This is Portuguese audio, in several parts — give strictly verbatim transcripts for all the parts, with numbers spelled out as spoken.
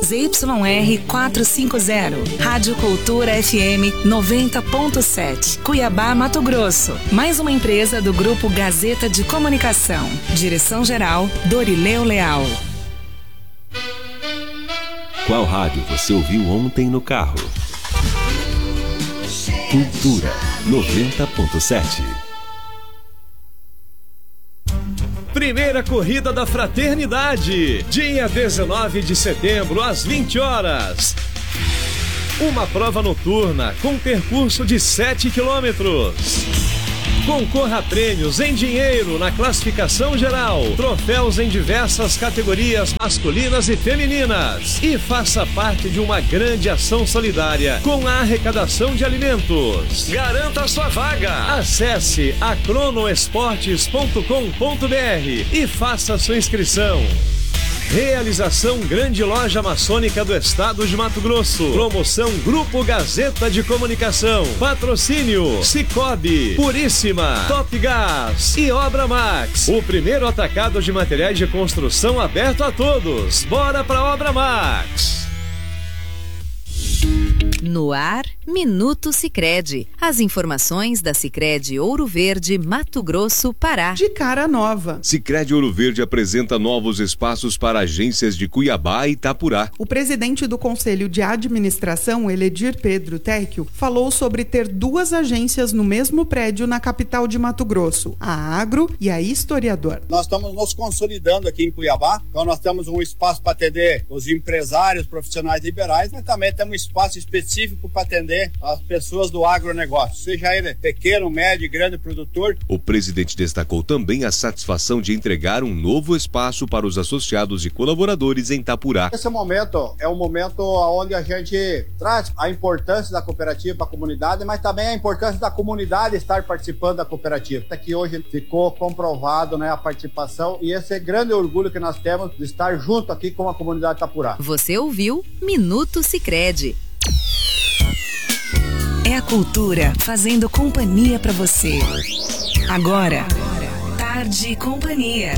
Z Y R quatrocentos e cinquenta, Rádio Cultura F M noventa ponto sete, Cuiabá, Mato Grosso. Mais uma empresa do Grupo Gazeta de Comunicação. Direção-geral, Dorileu Leal. Qual rádio você ouviu ontem no carro? Cultura noventa ponto sete. Primeira corrida da Fraternidade, dia dezenove de setembro, às vinte horas. Uma prova noturna com percurso de sete quilômetros. Concorra a prêmios em dinheiro na classificação geral, troféus em diversas categorias masculinas e femininas. E faça parte de uma grande ação solidária com a arrecadação de alimentos. Garanta a sua vaga. Acesse acronoesportes ponto com ponto br e faça a sua inscrição. Realização Grande Loja Maçônica do Estado de Mato Grosso. Promoção Grupo Gazeta de Comunicação. Patrocínio Cicobi, Puríssima, Top Gás e Obra Max. O primeiro atacado de materiais de construção aberto a todos. Bora pra Obra Max. No ar, Minuto Sicredi. As informações da Sicredi Ouro Verde, Mato Grosso, Pará. De cara nova. Sicredi Ouro Verde apresenta novos espaços para agências de Cuiabá e Itapurá. O presidente do Conselho de Administração, Eledir Pedro Tecchio, falou sobre ter duas agências no mesmo prédio na capital de Mato Grosso, a Agro e a Historiador. Nós estamos nos consolidando aqui em Cuiabá, então nós temos um espaço para atender os empresários, profissionais liberais, mas também temos um espaço específico para atender as pessoas do agronegócio, seja ele pequeno, médio e grande produtor. O presidente destacou também a satisfação de entregar um novo espaço para os associados e colaboradores em Itapurá. Esse momento é um momento onde a gente traz a importância da cooperativa para a comunidade, mas também a importância da comunidade estar participando da cooperativa. Até que hoje ficou comprovado, né, a participação e esse é grande orgulho que nós temos de estar junto aqui com a comunidade de Itapurá. Você ouviu Minuto Sicredi. É a cultura fazendo companhia pra você. Agora, Tarde e Companhia.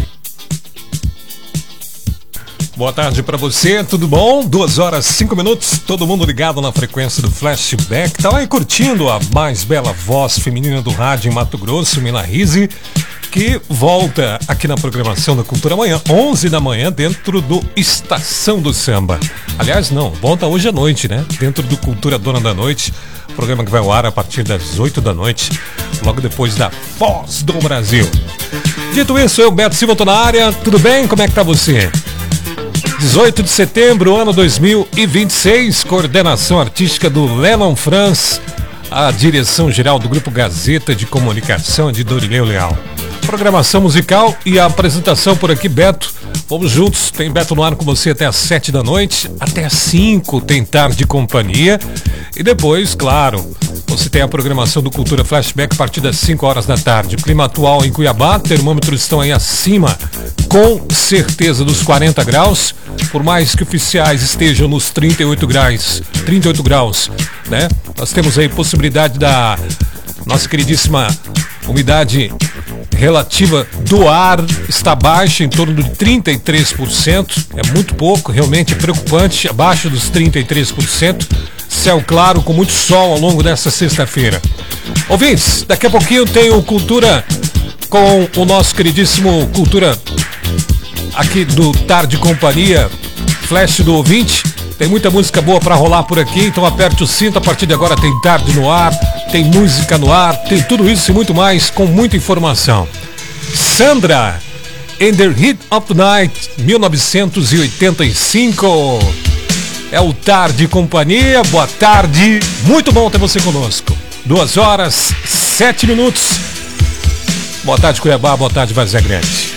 Boa tarde pra você, tudo bom? Duas horas, cinco minutos, todo mundo ligado na frequência do Flashback. Tá aí curtindo a mais bela voz feminina do rádio em Mato Grosso, Mina Rizzi, que volta aqui na programação da Cultura amanhã, onze da manhã, dentro do Estação do Samba. Aliás, não, volta hoje à noite, né? Dentro do Cultura Dona da Noite, programa que vai ao ar a partir das oito da noite, logo depois da Voz do Brasil. Dito isso, eu, Beto Silva, tô na área, tudo bem? Como é que tá você? dezoito de setembro, ano dois mil e vinte e seis, coordenação artística do Lennon Franz, a direção geral do Grupo Gazeta de Comunicação de Dorileu Leal. Programação musical e a apresentação por aqui, Beto. Vamos juntos, tem Beto no ar com você até às sete da noite, até às cinco tem Tarde e Companhia. E depois, claro, você tem a programação do Cultura Flashback a partir das cinco horas da tarde. Clima atual em Cuiabá, termômetros estão aí acima, com certeza, dos quarenta graus. Por mais que oficiais estejam nos trinta e oito graus, trinta e oito graus, né? Nós temos aí possibilidade da nossa queridíssima umidade relativa do ar está baixa, em torno de trinta e três por cento. É muito pouco, realmente preocupante, abaixo dos trinta e três por cento. Céu claro com muito sol ao longo dessa sexta-feira. Ouvintes, daqui a pouquinho tem o Cultura com o nosso queridíssimo Cultura aqui do Tarde Companhia, Flash do Ouvinte. Tem muita música boa pra rolar por aqui, então aperte o cinto. A partir de agora tem Tarde no ar, tem música no ar, tem tudo isso e muito mais, com muita informação. Sandra, In the Heat of the Night, mil novecentos e oitenta e cinco. É o Tarde Companhia, boa tarde, muito bom ter você conosco. Duas horas, sete minutos. Boa tarde, Cuiabá, boa tarde, Várzea Grande.